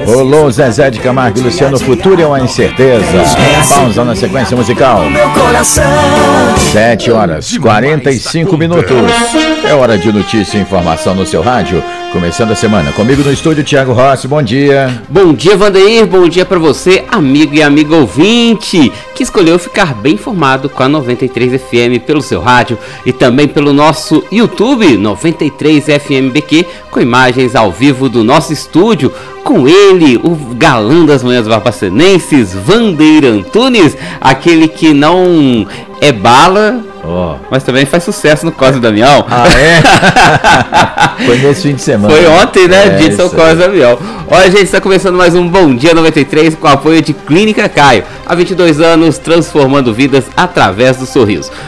Rolou Zezé de Camargo e Luciano, Futuro é uma incerteza. Vamos lá na sequência musical. 7h45. É hora de notícia e informação no seu rádio. Começando a semana. Comigo no estúdio, Thiago Rossi. Bom dia. Bom dia, Vandeir. Bom dia para você, amigo e amigo ouvinte, que escolheu ficar bem informado com a 93 FM pelo seu rádio e também pelo nosso YouTube, 93 FM BQ, com imagens ao vivo do nosso estúdio. Com ele, o galã das manhãs barbacenenses, Vandeir Antunes, aquele que não é bala, mas também faz sucesso no Cosme Damião. Ah, é? Foi nesse fim de semana. Foi ontem, né? Dia de São Cosme Damião. Olha, gente, está começando mais um Bom Dia 93 com o apoio de Clínica Caio. Há 22 anos, transformando vidas através do sorriso.